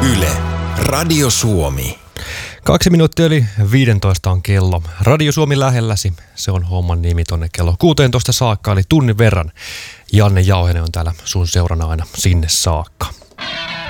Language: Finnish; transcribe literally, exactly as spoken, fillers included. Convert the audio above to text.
Yle, Radio Suomi. Kaksi minuuttia yli viisitoista on kello. Radio Suomi lähelläsi, se on homman nimi tonne kello kuusitoista saakka, eli tunnin verran. Janne Jauhenen on täällä sun seurana aina sinne saakka.